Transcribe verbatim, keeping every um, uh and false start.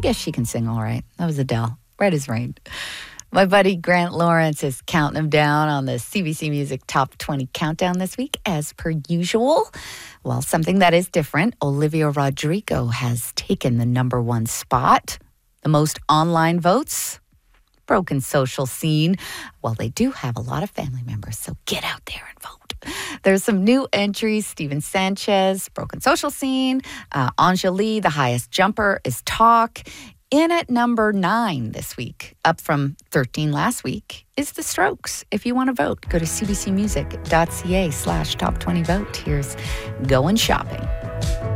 guess she can sing all right. That was Adele. Red as rain. My buddy Grant Lawrence is counting them down on the C B C Music Top twenty Countdown this week, as per usual. Well, something that is different, Olivia Rodrigo has taken the number one spot. The most online votes, Broken Social Scene. Well, they do have a lot of family members, so get out there and vote. There's some new entries. Steven Sanchez, Broken Social Scene. Uh, Anjali, The Highest Jumper, is Talk. In at number nine this week, up from thirteen last week, is The Strokes. If you want to vote, go to cbcmusic.ca slash top 20 vote. Here's Going Shopping.